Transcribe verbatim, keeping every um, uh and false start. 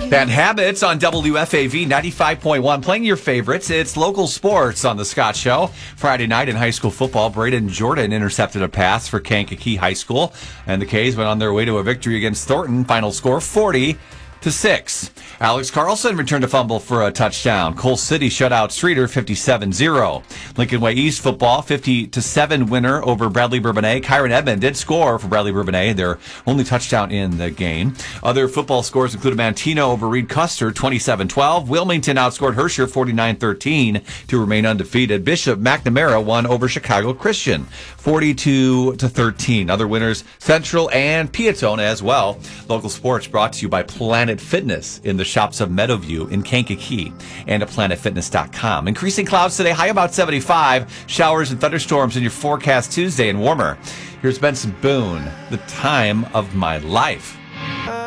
Bad Habits on W F A V ninety-five point one. Playing your favorites. It's local sports on the Scott Show. Friday night in high school football, Braden Jordan intercepted a pass for Kankakee High School, and the K's went on their way to a victory against Thornton. Final score forty to six. Alex Carlson returned a fumble for a touchdown. Cole City shut out Streeter fifty-seven zero. Lincoln Way East football fifty to seven winner over Bradley Bourbonnais. Kyron Edmond did score for Bradley Bourbonnais, their only touchdown in the game. Other football scores included Mantino over Reed Custer twenty-seven twelve. Wilmington outscored Herscher forty-nine thirteen to remain undefeated. Bishop McNamara won over Chicago Christian forty-two to thirteen. Other winners Central and Piatone as well. Local sports brought to you by Planet Fitness in the shops of Meadowview in Kankakee and at planet fitness dot com. Increasing clouds today, high about seventy-five. Showers and thunderstorms in your forecast Tuesday and warmer. Here's Benson Boone, The Time of My Life.